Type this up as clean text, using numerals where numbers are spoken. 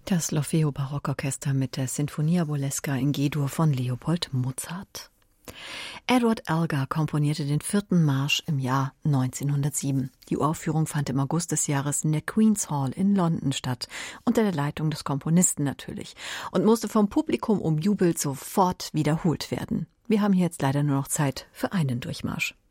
Das L'Orfeo Barockorchester mit der Sinfonia Burlesca in G-Dur von Leopold Mozart. Edward Elgar komponierte den 4. Marsch im Jahr 1907. Die Uraufführung fand im August des Jahres in der Queen's Hall in London statt, unter der Leitung des Komponisten natürlich, und musste vom Publikum umjubelt sofort wiederholt werden. Wir haben hier jetzt leider nur noch Zeit für einen Durchmarsch.